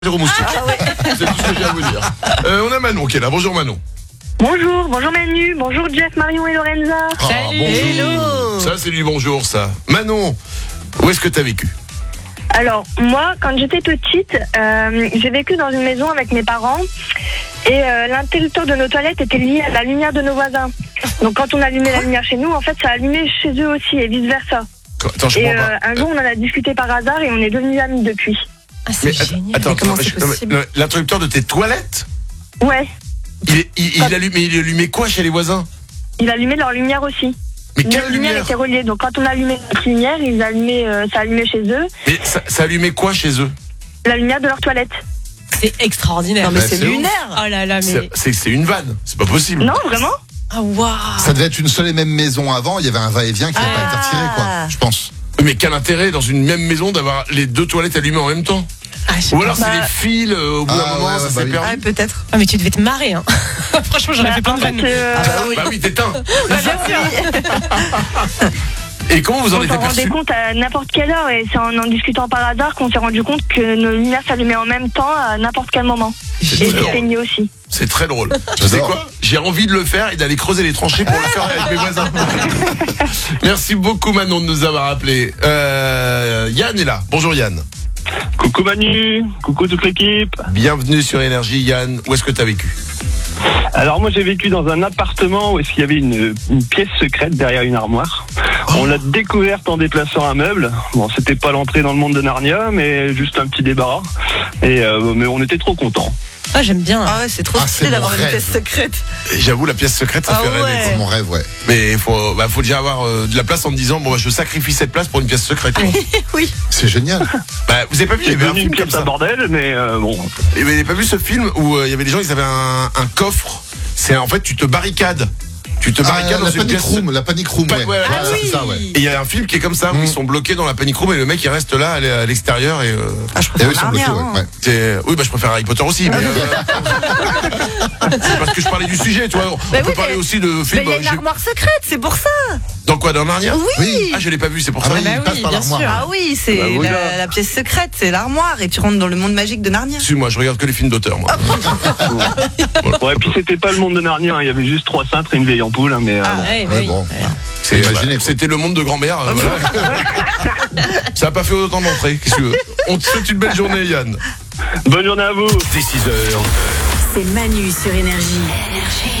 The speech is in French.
Au moustique. C'est tout ce que j'ai à vous dire. On a Manon qui est là. Bonjour Manon. Bonjour Manu, bonjour Jeff, Marion et Lorenza. Salut. Bonjour. Ça c'est du bonjour ça. Manon, où est-ce que t'as vécu? Alors moi, quand j'étais petite, j'ai vécu dans une maison avec mes parents et l'interrupteur de nos toilettes était lié à la lumière de nos voisins. Donc quand on allumait la lumière chez nous, en fait ça allumait chez eux aussi et vice versa. Attends, je comprends pas. Un jour on en a discuté par hasard et on est devenus amis depuis. Ah, c'est génial. Attends, comment c'est possible? l'interrupteur de tes toilettes, Ouais, il allumait quoi chez les voisins? il allumait leur lumière aussi. Mais Nos quelle lumières lumière? étaient reliées, donc quand on allumait notre lumière, ça allumait chez eux, Mais ça allumait quoi chez eux? la lumière de leur toilette. C'est extraordinaire. Non mais Bah, c'est c'est lunaire. Oh là là, mais. C'est une vanne, c'est pas possible. Non, vraiment? Ah, waouh. Ça devait être une seule et même maison avant, il y avait un va-et-vient qui n'a pas été retiré, quoi, je pense. Mais quel intérêt dans une même maison d'avoir les deux toilettes allumées en même temps? Ah, je sais Ou pas. alors c'est les fils, au bout d'un Ah, moment, ouais, ça bah s'est oui. perdu. Ah, peut-être. Ah, mais tu devais te marrer, hein. Franchement, j'aurais fait plein de vannes. Bah oui, t'éteins. Bien sûr. Et comment vous en On étiez s'en rendait perçu? compte à n'importe quelle heure et c'est en discutant par hasard qu'on s'est rendu compte que nos lumières s'allumaient en même temps à n'importe quel moment. C'est Et très drôle. s'éteignaient aussi. C'est très drôle. Tu sais quoi? J'ai envie de le faire et d'aller creuser les tranchées pour le faire avec mes voisins. Merci beaucoup Manon de nous avoir appelé. Yann est là. Bonjour Yann. Coucou Manu, coucou toute l'équipe. Bienvenue sur Énergie. Yann, où est-ce que t'as vécu? Alors moi j'ai vécu dans un appartement où il y avait une pièce secrète derrière une armoire. On l'a découverte en déplaçant un meuble. Bon, c'était pas l'entrée dans le monde de Narnia, mais juste un petit débarras. Mais on était trop contents. Ah, j'aime bien. Ah ouais, c'est trop Ah, stylé c'est d'avoir mon une rêve. pièce secrète. Et j'avoue, la pièce secrète, ça Ah fait rêver. ouais. C'est mon rêve, ouais. Mais il faut déjà avoir de la place en me disant, bon, bah, je sacrifie cette place pour une pièce secrète. quoi. Oui. C'est génial. Bah, vous avez pas vu, il y C'est avait un devenu film une comme pièce à ça. bordel, mais bon. Et vous avez pas vu ce film où il y avait des gens, ils avaient un coffre. C'est en fait, tu te barricades. Tu te barricades dans La une panic pièce. room, la panic room, ouais. Ouais, Voilà, Ah c'est ça, ouais. Et il y a un film qui est comme ça, où ils sont bloqués dans la panic room et le mec il reste là à l'extérieur et Ah, je Et préfère eux, ils sont Narnia. bloqués, hein. ouais. oui, bah je préfère Harry Potter aussi, mais c'est parce que je parlais du sujet, tu vois. On Mais peut oui, parler mais- aussi de Mais films. il y a une armoire secrète, c'est pour ça. Dans quoi, dans Narnia? Oui. Ah, je l'ai pas vu, c'est pour Ah ça. oui, bah il passe oui, par bien l'armoire. sûr. Ah oui, c'est Bah, voilà. la pièce secrète, c'est l'armoire et tu rentres dans le monde magique de Narnia. Excuse-moi, je regarde que les films d'auteur, moi. Ouais, puis c'était pas le monde de Narnia, hein. Il y avait juste 3 cintres et une vieille ampoule, hein, mais Ah, bon. ouais, Ouais, oui. bon. Imaginez, c'était le monde de grand-mère. Voilà. Ça a pas fait autant d'entrées. Qu'est-ce que tu veux? On te souhaite une belle journée, Yann. Bonne journée à vous. Dès 6h. C'est Manu sur Énergie.